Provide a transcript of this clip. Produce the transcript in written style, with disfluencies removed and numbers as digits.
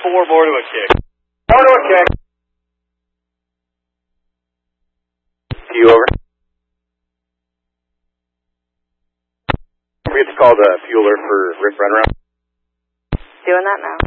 more to a kick. More to a kick. You over. Don't forget to call the fueler for rip runaround. Doing that now.